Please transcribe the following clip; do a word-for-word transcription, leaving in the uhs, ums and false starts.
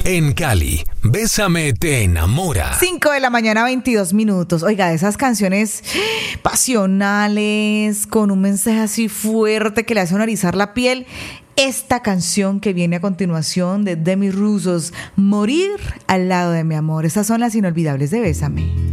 En Cali, Bésame te enamora. cinco de la mañana, veintidós minutos. Oiga, esas canciones pasionales, con un mensaje así fuerte que le hace erizar la piel. Esta canción que viene a continuación de Demi Russos, Morir al lado de mi amor. Estas son las inolvidables de Bésame.